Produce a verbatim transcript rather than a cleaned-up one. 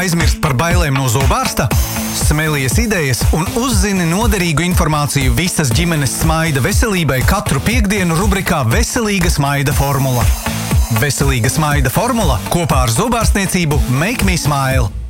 Aizmirst par bailēm no zobārsta? Smēlies idejas un uzzini noderīgu informāciju visas ģimenes smaida veselībai katru piektdienu rubrikā Veselīga smaida formula. Veselīga smaida formula kopā ar zobārstniecību Make Me Smile.